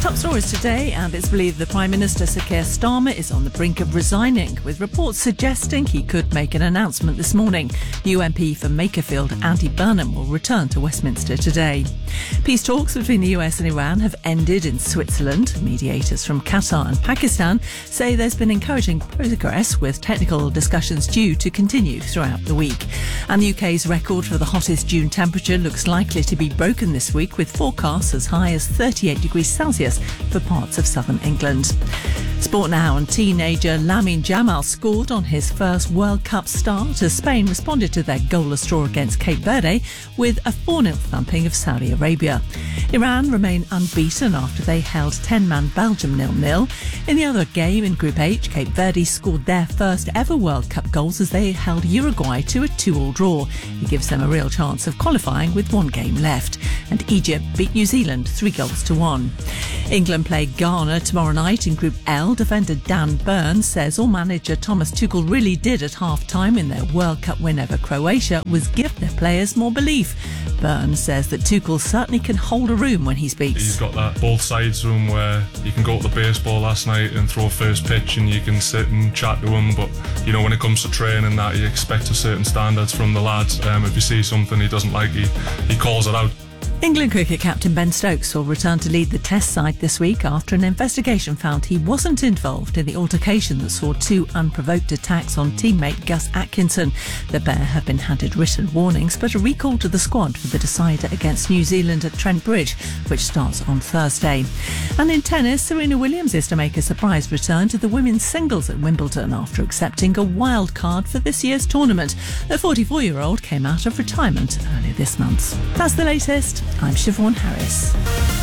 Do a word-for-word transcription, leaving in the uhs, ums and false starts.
Top stories today, and it's believed the Prime Minister Sir Keir Starmer is on the brink of resigning, with reports suggesting he could make an announcement this morning. New M P for Makerfield, Andy Burnham, will return to Westminster today. Peace talks between the U S and Iran have ended in Switzerland. Mediators from Qatar and Pakistan say there's been encouraging progress, with technical discussions due to continue throughout the week. And the U K's record for the hottest June temperature looks likely to be broken this week, with forecasts as high as thirty-eight degrees Celsius for parts of southern England. Sport now, and teenager Lamine Yamal scored on his first World Cup start as Spain responded to their goalless draw against Cape Verde with a four nil thumping of Saudi Arabia. Iran remain unbeaten after they held ten-man Belgium nil nil. In the other game in Group H, Cape Verde scored their first ever World Cup goals as they held Uruguay to a two all draw. It gives them a real chance of qualifying with one game left. And Egypt beat New Zealand three goals to one. England play Ghana tomorrow night in Group L. Defender Dan Burns says all manager Thomas Tuchel really did at half-time in their World Cup win over Croatia was give their players more belief. Burns says that Tuchel certainly can hold a room when he speaks. He's got that both sides room where you can go to the baseball last night and throw first pitch and you can sit and chat to him, but you know, when it comes to training, that you expect a certain standards from the lads. Um, if you see something he doesn't like, he, he calls it out. England cricket captain Ben Stokes will return to lead the Test side this week after an investigation found he wasn't involved in the altercation that saw two unprovoked attacks on teammate Gus Atkinson. The pair have been handed written warnings but are recalled to the squad for the decider against New Zealand at Trent Bridge, which starts on Thursday. And in tennis, Serena Williams is to make a surprise return to the women's singles at Wimbledon after accepting a wild card for this year's tournament. The forty-four-year-old came out of retirement earlier this month. That's the latest. I'm Siobhan Harris.